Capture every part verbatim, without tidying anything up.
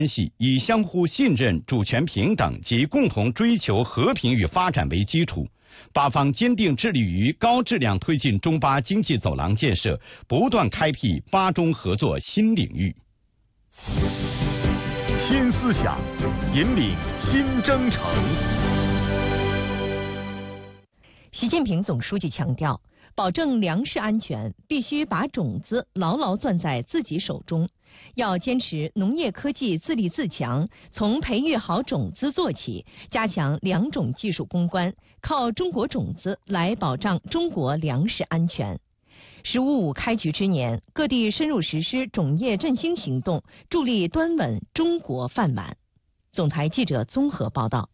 系以相互信任、主权平等及共同追求和平与发展为基础，巴方坚定致力于高质量推进中巴经济走廊建设，不断开辟巴中合作新领域。 新思想引领新征程。 习近平总书记强调，保证粮食安全，必须把种子牢牢攥在自己手中。要坚持农业科技自立自强，从培育好种子做起，加强良种技术攻关，靠中国种子来保障中国粮食安全。十五五开局之年，各地深入实施种业振兴行动，助力端稳中国饭碗。总台记者综合报道。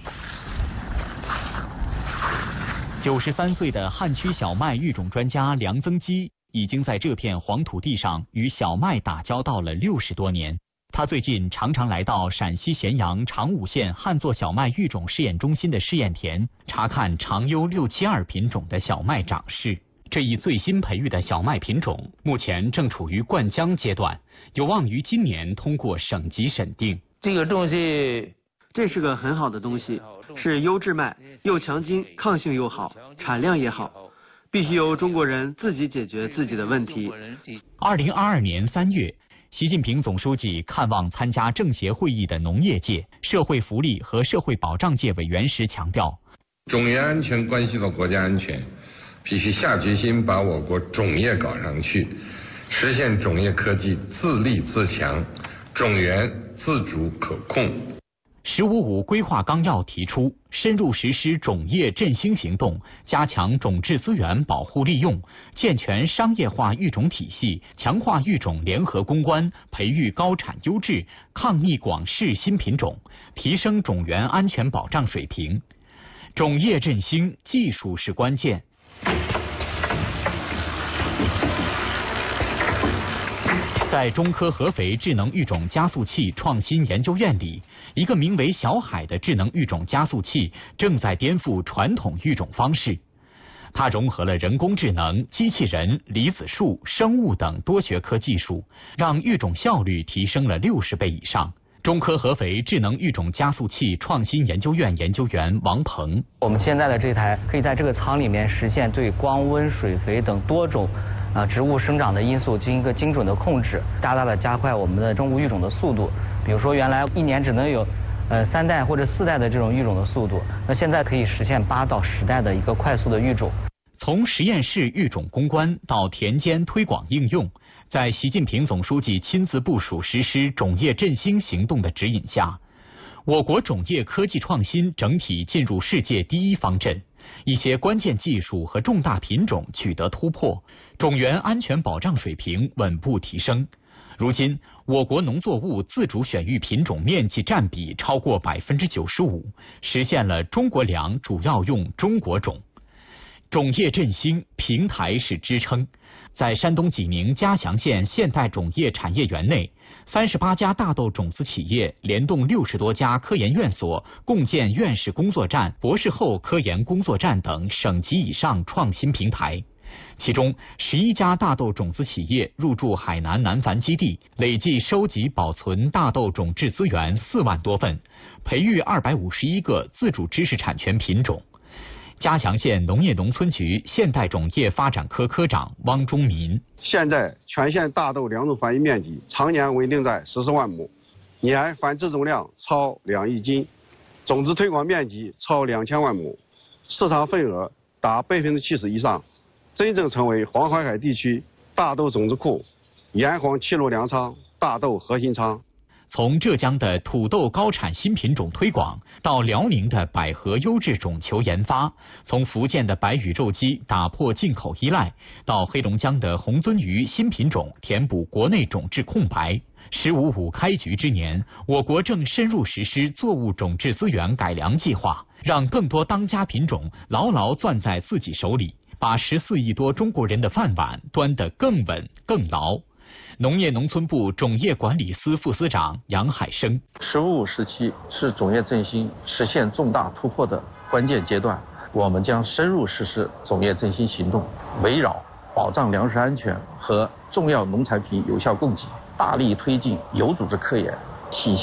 九十三岁的汉区小麦育种专家梁增基，已经在这片黄土地上与小麦打交道了六十多年。他最近常常来到陕西咸阳长武县旱作小麦育种试验中心的试验田，查看长优六七二品种的小麦长势。这一最新培育的小麦品种，目前正处于灌浆阶段，有望于今年通过省级审定。 这个东西， 这是个很好的东西，是优质麦，又强筋，抗性又好，产量也好。必须由中国人自己解决自己的问题。 二零二二年三月，习近平总书记看望参加政协会议的农业界、社会福利和社会保障界委员时强调， 种业安全关系到国家安全，必须下决心把我国种业搞上去，实现种业科技自立自强，种源自主可控。 十五五规划纲要提出，深入实施种业振兴行动，加强种质资源保护利用，健全商业化育种体系，强化育种联合攻关，培育高产优质、抗逆广适新品种，提升种源安全保障水平。种业振兴，技术是关键。在中科合肥智能育种加速器创新研究院里，一个名为小海的智能育种加速器正在颠覆传统育种方式。它融合了人工智能、机器人、离子树、生物等多学科技术，让育种效率提升了六十倍以上。中科合肥智能育种加速器创新研究院研究员王鹏： 我们现在的这台可以在这个舱里面实现对光温、水肥等多种呃，植物生长的因素进行一个精准的控制，大大的加快我们的生物育种的速度。比如说，原来一年只能有呃三代或者四代的这种育种的速度，那现在可以实现八到十代的一个快速的育种。 从实验室育种攻关到田间推广应用，在习近平总书记亲自部署实施种业振兴行动的指引下，我国种业科技创新整体进入世界第一方阵。一些关键技术和重大品种取得突破，种源安全保障水平稳步提升。如今，我国农作物自主选育品种面积占比超过百分之九十五，实现了中国粮主要用中国种。种业振兴平台是支撑。在山东济宁嘉祥县现代种业产业园内，三十八家大豆种子企业联动六十多家科研院所，共建院士工作站、博士后科研工作站等省级以上创新平台。其中，十一家大豆种子企业入驻海南南繁基地，累计收集保存大豆种质资源四万多份，培育二百五十一个自主知识产权品种。嘉祥县农业农村局现代种业发展科科长汪忠民： 现在全县大豆两种繁育面积常年稳定在十四万亩，年繁殖总量超两亿斤，种子推广面积超两千万亩，市场份额达百分之七十以上，真正成为黄淮海地区大豆种子库、炎黄七路粮仓大豆核心仓。 从浙江的土豆高产新品种推广，到辽宁的百合优质种球研发，从福建的白羽肉鸡打破进口依赖，到黑龙江的红鳟鱼新品种填补国内种质空白。十五五开局之年，我国正深入实施作物种质资源改良计划，让更多当家品种牢牢攥在自己手里，把十四亿多中国人的饭碗端得更稳更牢。农业农村部种业管理司副司长杨海生： 十五五时期是种业振兴实现重大突破的关键阶段，我们将深入实施种业振兴行动，围绕保障粮食安全和重要农产品有效供给，大力推进有组织科研， 体